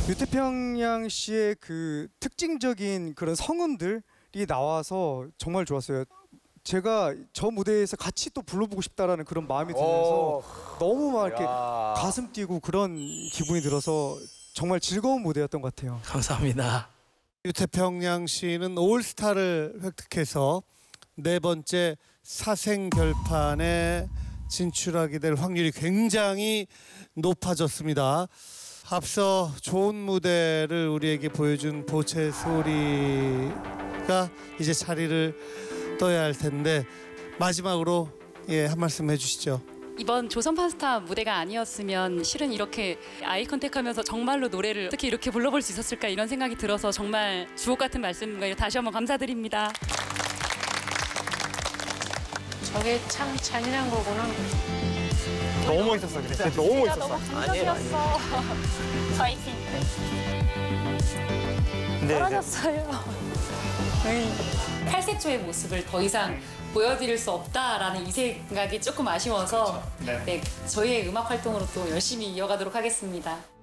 유태평양 씨의 그 특징적인 그런 성음들이 나와서 정말 좋았어요. 제가 저 무대에서 같이 또 불러보고 싶다라는 그런 마음이 들면서 너무 막 이렇게 가슴 뛰고 그런 기분이 들어서 정말 즐거운 무대였던 것 같아요. 감사합니다. 유태평양 씨는 올스타를 획득해서 네 번째 사생 결판에 진출하게 될 확률이 굉장히 높아졌습니다. 앞서 좋은 무대를 우리에게 보여준 보채 소리가 이제 자리를 떠야 할 텐데 마지막으로 한 말씀 해주시죠. 이번 조선 파스타 무대가 아니었으면 실은 이렇게 아이 컨택하면서 정말로 노래를 어떻게 이렇게 불러볼 수 있었을까 이런 생각이 들어서 정말 주옥 같은 말씀과 다시 한번 감사드립니다. 저게 참 잔인한 거구나. 너무 멋있었어. 진짜 너무 멋있었어. 너무 감동이었어. 파이팅. 떨어졌어요. 8세 초의 모습을 더 이상 보여드릴 수 없다라는 이 생각이 조금 아쉬워서 네, 저희의 음악 활동으로 또 열심히 이어가도록 하겠습니다.